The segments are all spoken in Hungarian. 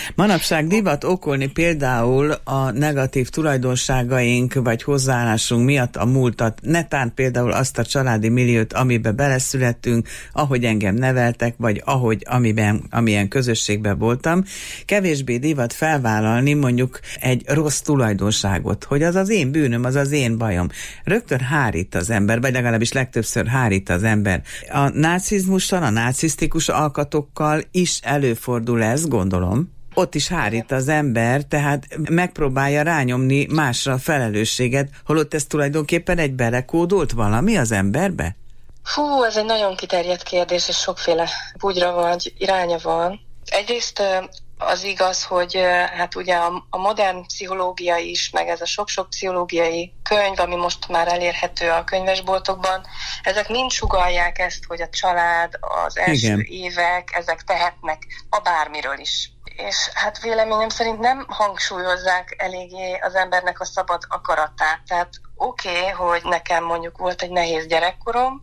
Manapság divat okolni például a negatív tulajdonságaink vagy hozzáállásunk miatt a múltat, netán például azt a családi milliót, amiben beleszülettünk, ahogy engem neveltek, vagy amilyen közösségben voltam. Kevésbé divat felvállalni mondjuk egy rossz tulajdonságot, hogy az az én bűnöm, az az én bajom. Rögtön hárít az ember, vagy legalábbis legtöbbször hárít az ember. A nácizmussal, a nácisztikus alkatokkal is előfordul ez, gondolom. Ott is hárít az ember, tehát megpróbálja rányomni másra a felelősséget, holott ez tulajdonképpen egy belekódolt valami az emberbe? Fú, ez egy nagyon kiterjedt kérdés, és sokféle bugyra vagy iránya van. Egyrészt az igaz, hogy hát ugye a modern pszichológia is, meg ez a sok-sok pszichológiai könyv, ami most már elérhető a könyvesboltokban, ezek mind sugallják ezt, hogy a család, az első évek, ezek tehetnek a bármiről is. És hát véleményem szerint nem hangsúlyozzák eléggé az embernek a szabad akaratát. Tehát oké, hogy nekem mondjuk volt egy nehéz gyerekkorom,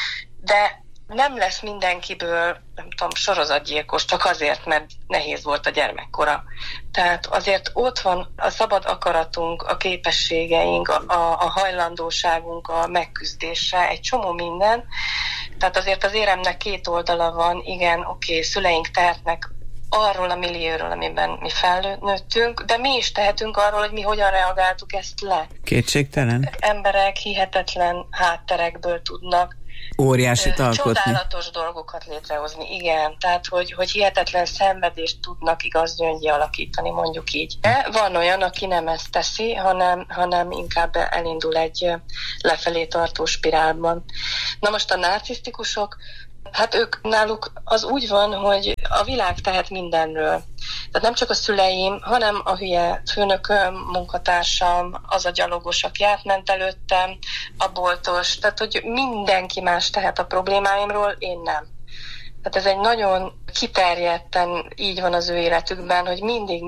de nem lesz mindenkiből, nem tudom, sorozatgyilkos, csak azért, mert nehéz volt a gyermekkora. Tehát azért ott van a szabad akaratunk, a képességeink, a hajlandóságunk a megküzdésre, egy csomó minden. Tehát azért az éremnek két oldala van, igen, oké, szüleink tehetnek arról a millióról, amiben mi felnőttünk, de mi is tehetünk arról, hogy mi hogyan reagáltuk ezt le. Kétségtelen. Emberek hihetetlen hátterekből tudnak óriásit alkotni. Csodálatos dolgokat létrehozni, igen. Tehát, hogy hihetetlen szenvedést tudnak igaz gyöngyé alakítani, mondjuk így. De van olyan, aki nem ezt teszi, hanem inkább elindul egy lefelé tartó spirálban. Na most a narcisztikusok, hát náluk az úgy van, hogy a világ tehet mindenről. Tehát nem csak a szüleim, hanem a hülye főnököm, munkatársam, az a gyalogos, aki átment előttem, a boltos. Tehát, hogy mindenki más tehet a problémáimról, én nem. Tehát ez egy nagyon kiterjedten így van az ő életükben, hogy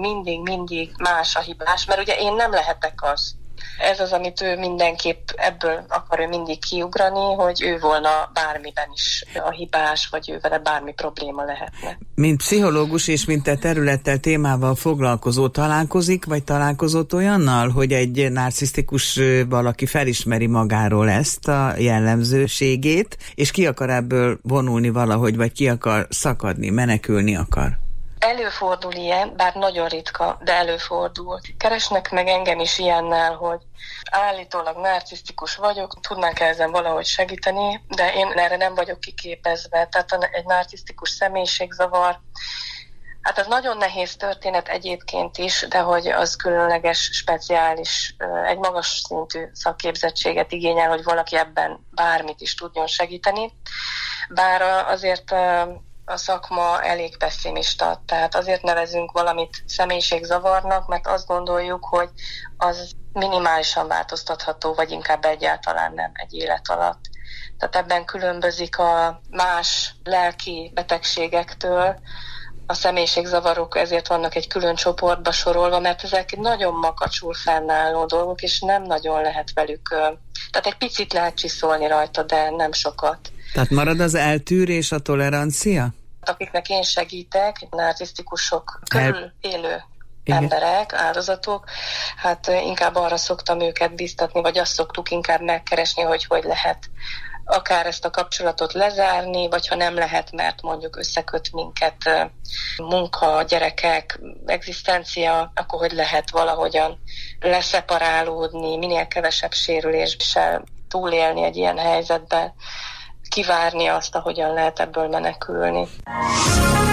mindig más a hibás, mert ugye én nem lehetek az. Ez az, amit ő mindenképp ebből akar ő mindig kiugrani, hogy ő volna bármiben is a hibás, vagy ő vele bármi probléma lehetne. Mint pszichológus és mint te területtel, témával foglalkozó találkozik, vagy találkozott olyannal, hogy egy narcisztikus valaki felismeri magáról ezt a jellemzőségét, és ki akar ebből vonulni valahogy, vagy ki akar szakadni, menekülni akar? Előfordul ilyen, bár nagyon ritka, de előfordul. Keresnek meg engem is ilyennel, hogy állítólag narcisztikus vagyok, tudnánk ezen valahogy segíteni, de én erre nem vagyok kiképezve. Tehát egy narcisztikus személyiségzavar, hát ez nagyon nehéz történet egyébként is, de hogy az különleges, speciális, egy magas szintű szakképzettséget igényel, hogy valaki ebben bármit is tudjon segíteni. Bár azért a szakma elég pessimista, tehát azért nevezünk valamit személyiségzavarnak, mert azt gondoljuk, hogy az minimálisan változtatható, vagy inkább egyáltalán nem egy élet alatt. Tehát ebben különbözik a más lelki betegségektől. A személyiségzavarok ezért vannak egy külön csoportba sorolva, mert ezek nagyon makacsul fennálló dolgok, és nem nagyon lehet velük, tehát egy picit lehet csiszolni rajta, de nem sokat. Tehát marad az eltűrés, a tolerancia? Akiknek én segítek, narcisztikusok körül élő emberek, áldozatok, hát inkább arra szoktam őket biztatni, vagy azt szoktuk inkább megkeresni, hogy lehet akár ezt a kapcsolatot lezárni, vagy ha nem lehet, mert mondjuk összeköt minket munka, gyerekek, egzisztencia, akkor hogy lehet valahogyan leszeparálódni, minél kevesebb sérüléssel túlélni egy ilyen helyzetben, kivárni azt, ahogyan lehet ebből menekülni.